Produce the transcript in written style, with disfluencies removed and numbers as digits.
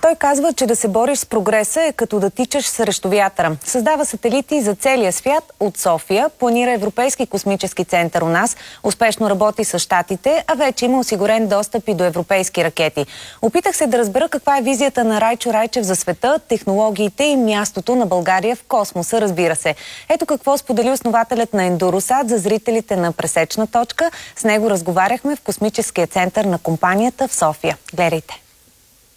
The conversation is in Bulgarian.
Той казва, че да се бориш с прогреса е като да тичаш срещу вятъра. Създава сателити за целия свят от София, планира Европейски космически център у нас, успешно работи с Щатите, а вече има осигурен достъп и до европейски ракети. Опитах се да разбера каква е визията на Райчо Райчев за света, технологиите и мястото на България в космоса, разбира се. Ето какво сподели основателят на Ендуросат за зрителите на Пресечна точка. С него разговаряхме в космическия център на компанията в София. Гледайте.